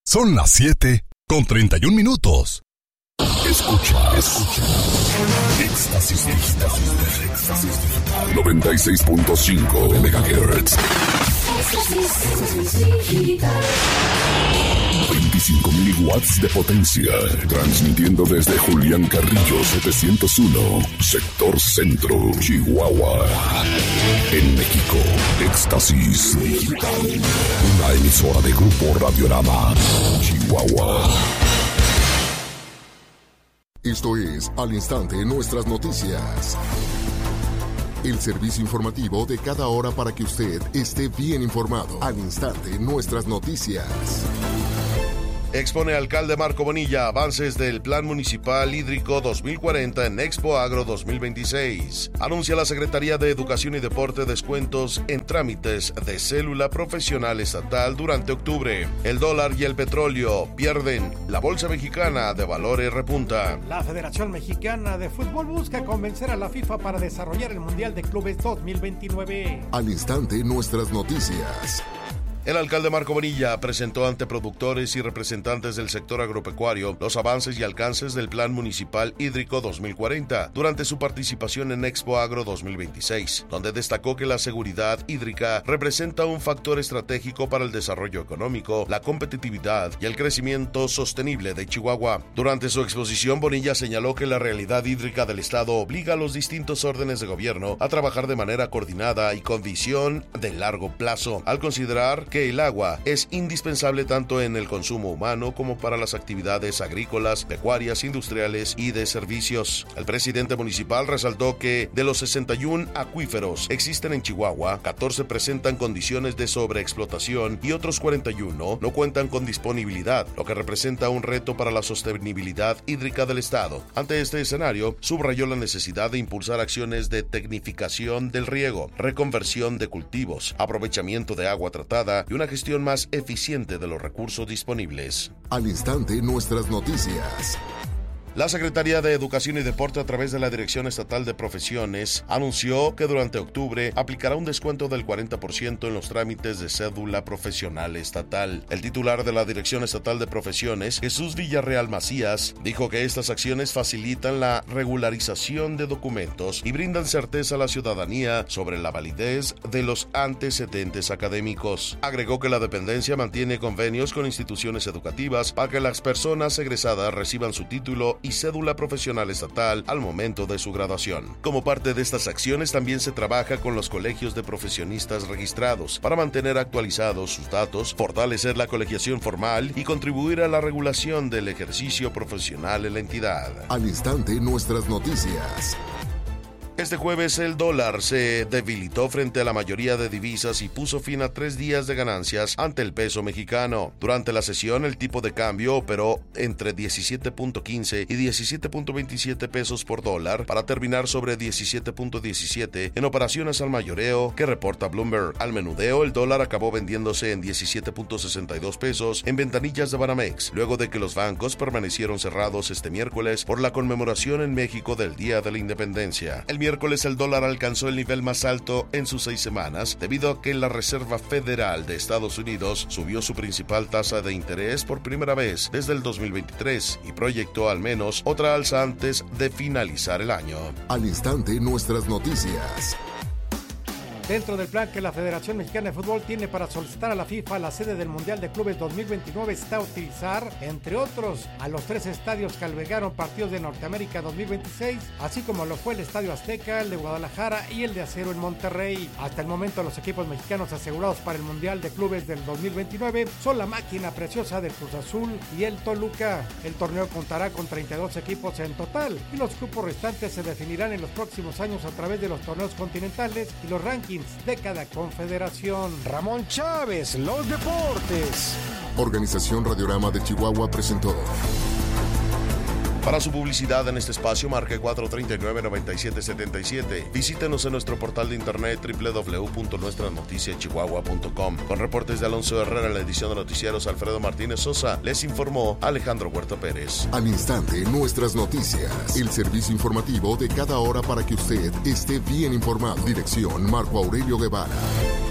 Son las 7:31. Escucha. Éxtasis Digital. 96.5 MHz. 25.000 watts de potencia. Transmitiendo desde Julián Carrillo 701, sector centro, Chihuahua. En México, Éxtasis Digital. Una emisora de Grupo Radiorama, Chihuahua. Esto es Al Instante Nuestras Noticias. El servicio informativo de cada hora para que usted esté bien informado. Al Instante Nuestras Noticias. Expone alcalde Marco Bonilla avances del Plan Municipal Hídrico 2040 en Expo Agro 2026. Anuncia la Secretaría de Educación y Deporte descuentos en trámites de cédula profesional estatal durante octubre. El dólar y el petróleo pierden. La Bolsa Mexicana de Valores repunta. La Federación Mexicana de Fútbol busca convencer a la FIFA para desarrollar el Mundial de Clubes 2029. Al Instante Nuestras Noticias. El alcalde Marco Bonilla presentó ante productores y representantes del sector agropecuario los avances y alcances del Plan Municipal Hídrico 2040 durante su participación en Expo Agro 2026, donde destacó que la seguridad hídrica representa un factor estratégico para el desarrollo económico, la competitividad y el crecimiento sostenible de Chihuahua. Durante su exposición, Bonilla señaló que la realidad hídrica del Estado obliga a los distintos órdenes de gobierno a trabajar de manera coordinada y con visión de largo plazo, al considerar que el agua es indispensable tanto en el consumo humano como para las actividades agrícolas, pecuarias, industriales y de servicios. El presidente municipal resaltó que de los 61 acuíferos existen en Chihuahua, 14 presentan condiciones de sobreexplotación y otros 41 no cuentan con disponibilidad, lo que representa un reto para la sostenibilidad hídrica del Estado. Ante este escenario, subrayó la necesidad de impulsar acciones de tecnificación del riego, reconversión de cultivos, aprovechamiento de agua tratada y una gestión más eficiente de los recursos disponibles. Al Instante Nuestras Noticias. La Secretaría de Educación y Deporte, a través de la Dirección Estatal de Profesiones, anunció que durante octubre aplicará un descuento del 40% en los trámites de cédula profesional estatal. El titular de la Dirección Estatal de Profesiones, Jesús Villarreal Macías, dijo que estas acciones facilitan la regularización de documentos y brindan certeza a la ciudadanía sobre la validez de los antecedentes académicos. Agregó que la dependencia mantiene convenios con instituciones educativas para que las personas egresadas reciban su título y cédula profesional estatal al momento de su graduación. Como parte de estas acciones, también se trabaja con los colegios de profesionistas registrados para mantener actualizados sus datos, fortalecer la colegiación formal y contribuir a la regulación del ejercicio profesional en la entidad. Al Instante Nuestras Noticias. Este jueves el dólar se debilitó frente a la mayoría de divisas y puso fin a 3 días de ganancias ante el peso mexicano. Durante la sesión, el tipo de cambio operó entre 17.15 y 17.27 pesos por dólar para terminar sobre 17.17 en operaciones al mayoreo que reporta Bloomberg. Al menudeo, el dólar acabó vendiéndose en 17.62 pesos en ventanillas de Banamex, luego de que los bancos permanecieron cerrados este miércoles por la conmemoración en México del Día de la Independencia. El miércoles el dólar alcanzó el nivel más alto en sus 6 semanas debido a que la Reserva Federal de Estados Unidos subió su principal tasa de interés por primera vez desde el 2023 y proyectó al menos otra alza antes de finalizar el año. Al Instante Nuestras Noticias. Dentro del plan que la Federación Mexicana de Fútbol tiene para solicitar a la FIFA la sede del Mundial de Clubes 2029 está utilizar, entre otros, a los 3 estadios que albergaron partidos de Norteamérica 2026, así como lo fue el Estadio Azteca, el de Guadalajara y el de Acero en Monterrey. Hasta el momento, los equipos mexicanos asegurados para el Mundial de Clubes del 2029 son la máquina preciosa del Cruz Azul y el Toluca. El torneo contará con 32 equipos en total y los grupos restantes se definirán en los próximos años a través de los torneos continentales y los rankings de cada confederación. Ramón Chávez, los deportes. Organización Radiorama de Chihuahua presentó. Para su publicidad en este espacio, marque 439-9777. Visítenos en nuestro portal de internet www.nuestranoticiaschihuahua.com. Con reportes de Alonso Herrera en la edición de noticieros, Alfredo Martínez Sosa, les informó Alejandro Huerta Pérez. Al Instante Nuestras Noticias. El servicio informativo de cada hora para que usted esté bien informado. Dirección Marco Aurelio Guevara.